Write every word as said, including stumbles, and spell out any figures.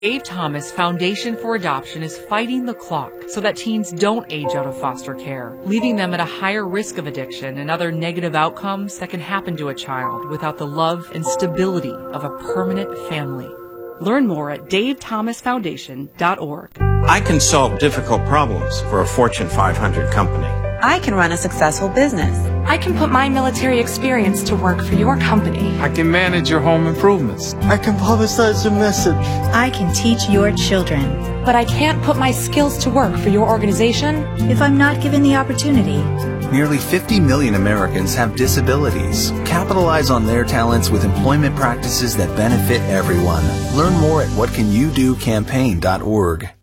Dave Thomas Foundation for Adoption is fighting the clock so that teens don't age out of foster care, leaving them at a higher risk of addiction and other negative outcomes that can happen to a child without the love and stability of a permanent family. Learn more at dave thomas foundation dot org. I can solve difficult problems for a Fortune five hundred company. I can run a successful business. I can put my military experience to work for your company. I can manage your home improvements. I can publicize a message. I can teach your children. But I can't put my skills to work for your organization if I'm not given the opportunity. Nearly fifty million Americans have disabilities. Capitalize on their talents with employment practices that benefit everyone. Learn more at what can you do campaign dot org.